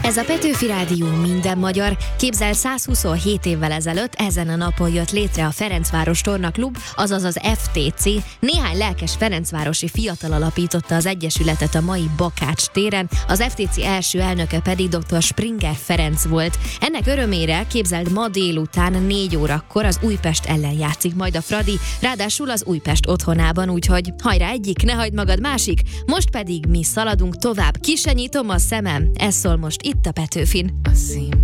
Ez a Petőfi Rádió minden magyar. Képzel, 127 évvel ezelőtt ezen a napon jött létre a Ferencváros Tornaklub, azaz az FTC. Néhány lelkes ferencvárosi fiatal alapította az egyesületet a mai Bakács téren, az FTC első elnöke pedig dr. Springer Ferenc volt. Ennek örömére, képzeld, ma délután 4 órakor az Újpest ellen játszik majd a Fradi, ráadásul az Újpest otthonában, úgyhogy hajrá egyik, ne hagyd magad másik. Most pedig mi szaladunk tovább, ki se nyitom a szemem. Ez szól most itt a Petőfin.